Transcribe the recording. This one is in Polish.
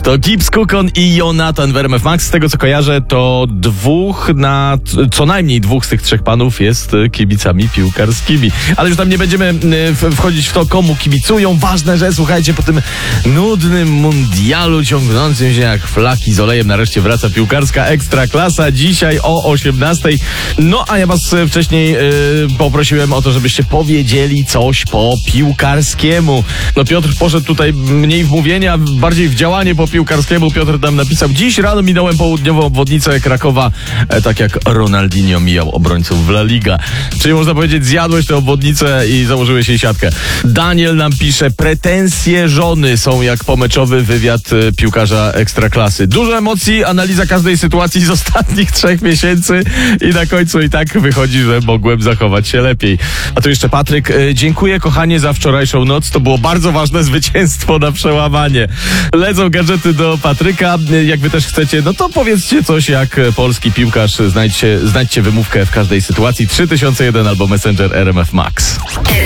To Gibbs Kukon i Jonathan w RMF Max. Z tego co kojarzę, to co najmniej dwóch z tych trzech panów jest kibicami piłkarskimi. Ale już tam nie będziemy wchodzić w to, komu kibicują. Ważne, że słuchajcie, po tym nudnym mundialu ciągnącym się jak flaki z olejem nareszcie wraca piłkarska Ekstraklasa. Dzisiaj o 18:00. No a ja was wcześniej poprosiłem o to, żebyście powiedzieli coś po piłkarskiemu. No Piotr poszedł tutaj mniej w mówienie, a bardziej w działanie po piłkarskiemu. Piotr tam napisał: dziś rano minąłem południową obwodnicę Krakowa, tak jak Ronaldinho mijał obrońców w La Liga. Czyli można powiedzieć, zjadłeś tę obwodnicę i założyłeś jej siatkę. Daniel nam pisze: pretensje żony są jak pomeczowy wywiad piłkarza Ekstraklasy. Dużo emocji, analiza każdej sytuacji z ostatnich 3 miesięcy i na końcu i tak wychodzi, że mogłem zachować się lepiej. A tu jeszcze Patryk: dziękuję kochanie za wczorajszą noc, to było bardzo ważne zwycięstwo na przełamanie. Lecą gadżety do Patryka. Jak wy też chcecie, no to powiedzcie coś jak polski piłkarz. Znajdźcie wymówkę w każdej sytuacji. 3001 albo Messenger RMF Max.